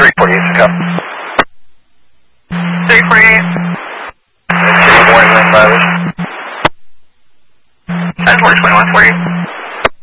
348 to come. 348. Morning, 9 mileage. 10-4, 21 for you.